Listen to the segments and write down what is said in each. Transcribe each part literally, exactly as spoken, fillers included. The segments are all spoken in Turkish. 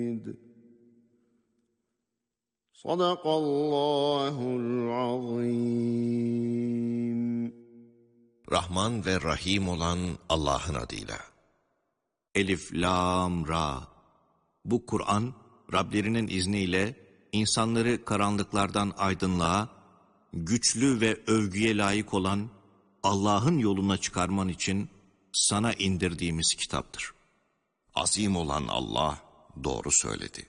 Sadakallahul azim. Rahman ve Rahim olan Allah'ın adıyla. Elif, Lam, Ra. Bu Kur'an, Rablerinin izniyle insanları karanlıklardan aydınlığa, güçlü ve övgüye layık olan Allah'ın yoluna çıkarman için sana indirdiğimiz kitaptır. Azim olan Allah doğru söyledi.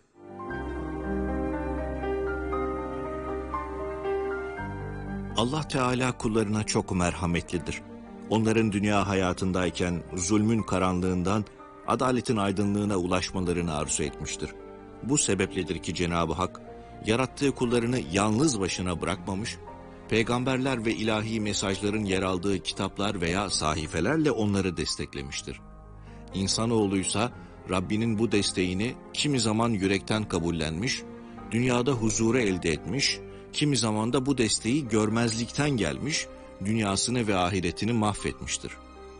Allah Teala kullarına çok merhametlidir. Onların dünya hayatındayken zulmün karanlığından adaletin aydınlığına ulaşmalarını arzu etmiştir. Bu sebepledir ki Cenab-ı Hak yarattığı kullarını yalnız başına bırakmamış, peygamberler ve ilahi mesajların yer aldığı kitaplar veya sahifelerle onları desteklemiştir. İnsanoğluysa Rabbinin bu desteğini kimi zaman yürekten kabullenmiş, dünyada huzuru elde etmiş, kimi zaman da bu desteği görmezlikten gelmiş, dünyasını ve ahiretini mahvetmiştir.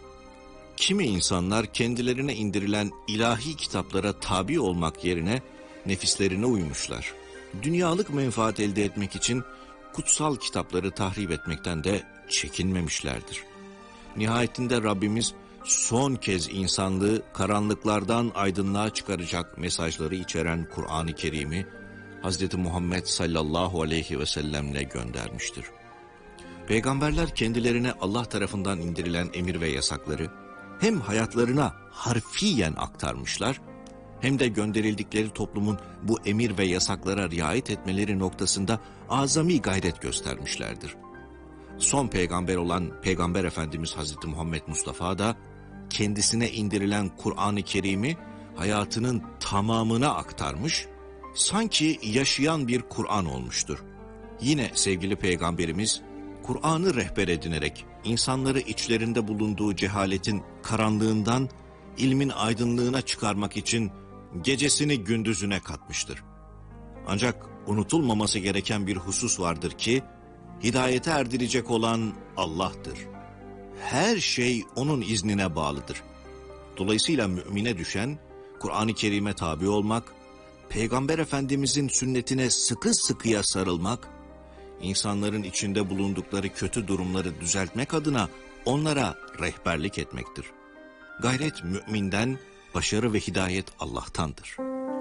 Kimi insanlar kendilerine indirilen ilahi kitaplara tabi olmak yerine nefislerine uymuşlar. Dünyalık menfaat elde etmek için kutsal kitapları tahrip etmekten de çekinmemişlerdir. Nihayetinde Rabbimiz son kez insanlığı karanlıklardan aydınlığa çıkaracak mesajları içeren Kur'an-ı Kerim'i Hazreti Muhammed sallallahu aleyhi ve sellemle göndermiştir. Peygamberler kendilerine Allah tarafından indirilen emir ve yasakları hem hayatlarına harfiyen aktarmışlar, hem de gönderildikleri toplumun bu emir ve yasaklara riayet etmeleri noktasında azami gayret göstermişlerdir. Son peygamber olan Peygamber Efendimiz Hazreti Muhammed Mustafa da kendisine indirilen Kur'an-ı Kerim'i hayatının tamamına aktarmış, sanki yaşayan bir Kur'an olmuştur. Yine sevgili Peygamberimiz, Kur'an'ı rehber edinerek insanları içlerinde bulunduğu cehaletin karanlığından ilmin aydınlığına çıkarmak için gecesini gündüzüne katmıştır. Ancak unutulmaması gereken bir husus vardır ki, hidayete erdirecek olan Allah'tır. Her şey O'nun iznine bağlıdır. Dolayısıyla mümine düşen, Kur'an-ı Kerim'e tabi olmak, Peygamber Efendimizin sünnetine sıkı sıkıya sarılmak, insanların içinde bulundukları kötü durumları düzeltmek adına onlara rehberlik etmektir. Gayret müminden, başarı ve hidayet Allah'tandır.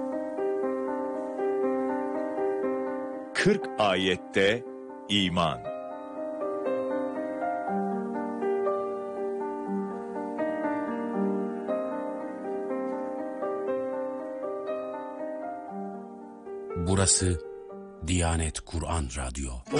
kırk ayette iman. Burası Diyanet Kur'an Radyo.